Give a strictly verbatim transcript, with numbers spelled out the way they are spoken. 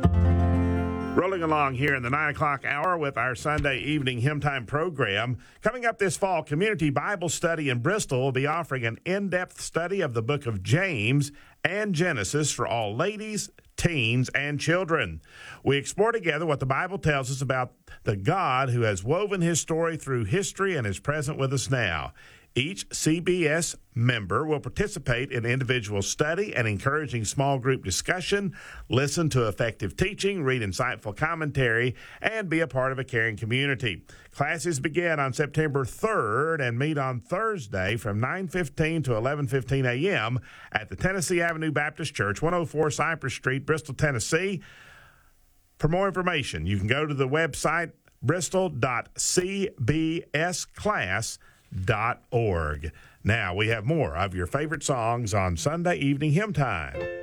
Rolling along here in the nine o'clock hour with our Sunday evening hymn time program. Coming up this fall, Community Bible Study in Bristol will be offering an in-depth study of the book of James and Genesis for all ladies, teens, and children. We explore together what the Bible tells us about the God who has woven his story through history and is present with us now. Each C B S member will participate in individual study and encouraging small group discussion, listen to effective teaching, read insightful commentary, and be a part of a caring community. Classes begin on September third and meet on Thursday from nine fifteen to eleven fifteen a.m. at the Tennessee Avenue Baptist Church, one oh four Cypress Street, Bristol, Tennessee. For more information, you can go to the website bristol dot c b s class dot org. Now we have more of your favorite songs on Sunday Evening Hymn Time.